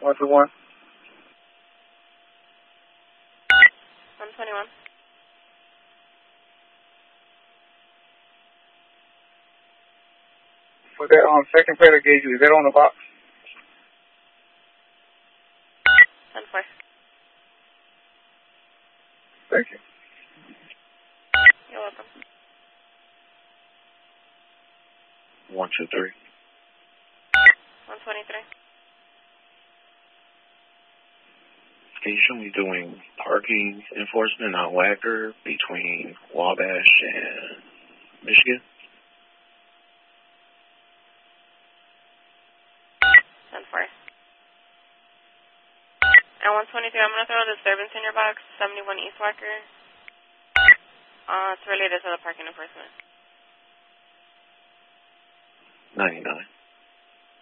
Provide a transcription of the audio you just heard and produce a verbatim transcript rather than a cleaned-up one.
one two one. one twenty-one. For that um, second pair that gauge, is that on the box? ten four. Thank you. You're welcome. one two three. one twenty-three. Can you show me doing parking enforcement on Wacker between Wabash and Michigan? ten four. And one twenty-three, I'm going to throw a disturbance in your box, seventy-one East Wacker. Uh, it's related to the parking enforcement. ninety-nine.